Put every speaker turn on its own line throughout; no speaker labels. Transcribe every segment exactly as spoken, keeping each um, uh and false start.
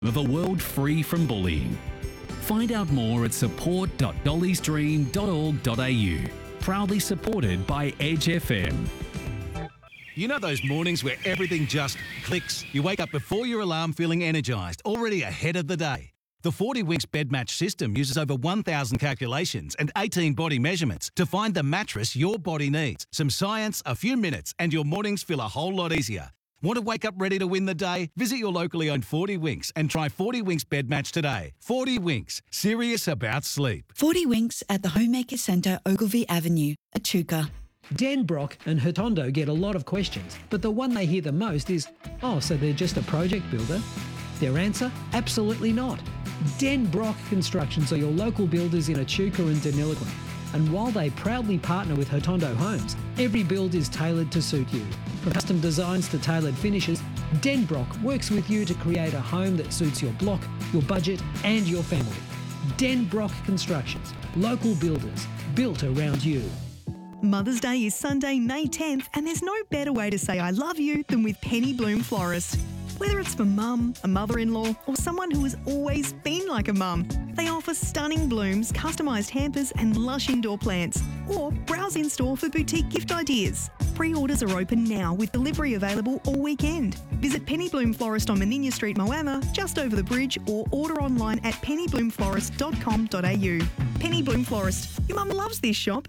of a world free from bullying. Find out more at support dot dolly's dream dot org dot a u. Proudly supported by Edge F M.
You know those mornings where everything just clicks? You wake up before your alarm feeling energised, already ahead of the day. The forty Winks Bed Match system uses over one thousand calculations and eighteen body measurements to find the mattress your body needs. Some science, a few minutes, and your mornings feel a whole lot easier. Want to wake up ready to win the day? Visit your locally owned forty Winks and try forty Winks Bed Match today. forty Winks, serious about sleep.
forty Winks at the Homemaker Centre, Ogilvy Avenue, Echuca.
Denbrock and Hotondo get a lot of questions, but the one they hear the most is, oh, so they're just a project builder? Their answer? Absolutely not. Denbrock Constructions are your local builders in Echuca and Deniliquin. And while they proudly partner with Hotondo Homes, every build is tailored to suit you. From custom designs to tailored finishes, Denbrock works with you to create a home that suits your block, your budget and your family. Denbrock Constructions, local builders, built around you.
Mother's Day is Sunday, May tenth, and there's no better way to say I love you than with Penny Bloom Florist. Whether it's for mum, a mother-in-law, or someone who has always been like a mum, they offer stunning blooms, customised hampers and lush indoor plants. Or browse in-store for boutique gift ideas. Pre-orders are open now with delivery available all weekend. Visit Penny Bloom Florist on Meninia Street, Moama, just over the bridge, or order online at penny bloom florist dot com dot a u. Penny Bloom Florist. Your mum loves this shop.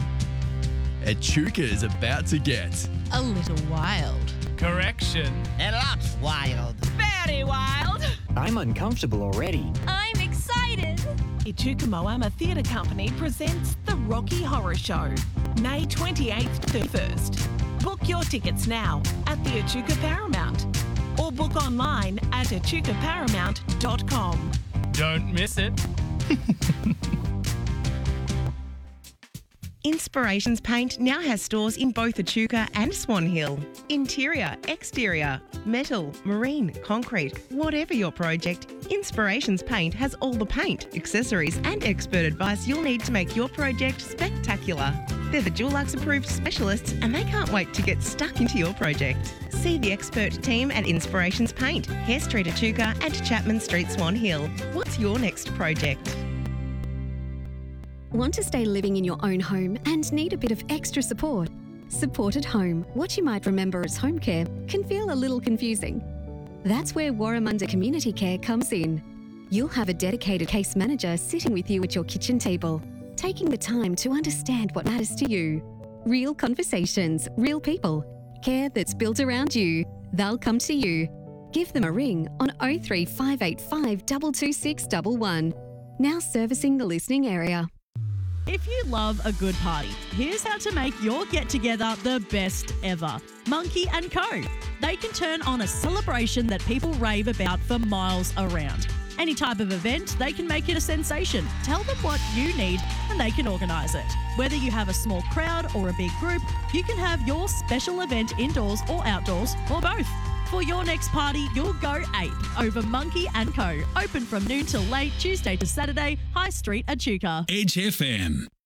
Echuca is about to get
a little wild.
Correction.
A lot wild.
Very wild.
I'm uncomfortable already.
I'm excited.
Echuca Moama Theatre Company presents The Rocky Horror Show, May twenty-eighth to thirty-first. Book your tickets now at the Echuca Paramount or book online at echuca paramount dot com.
Don't miss it.
Inspirations Paint now has stores in both Echuca and Swan Hill. Interior, exterior, metal, marine, concrete, whatever your project, Inspirations Paint has all the paint, accessories and expert advice you'll need to make your project spectacular. They're the Dulux approved specialists and they can't wait to get stuck into your project. See the expert team at Inspirations Paint, Hare Street Echuca and Chapman Street Swan Hill. What's your next project?
Want to stay living in your own home and need a bit of extra support? Support at Home, what you might remember as home care, can feel a little confusing. That's where Warramunda Community Care comes in. You'll have a dedicated case manager sitting with you at your kitchen table, taking the time to understand what matters to you. Real conversations, real people. Care that's built around you. They'll come to you. Give them a ring on oh three five eight five two two six one one. Now servicing the listening area.
If you love a good party, here's how to make your get-together the best ever. Monkey and Co. They can turn on a celebration that people rave about for miles around. Any type of event, they can make it a sensation. Tell them what you need and they can organise it. Whether you have a small crowd or a big group, you can have your special event indoors or outdoors or both. For your next party, you'll go ape over Monkey and Co. Open from noon till late, Tuesday to Saturday, High Street, Echuca.
Edge F M.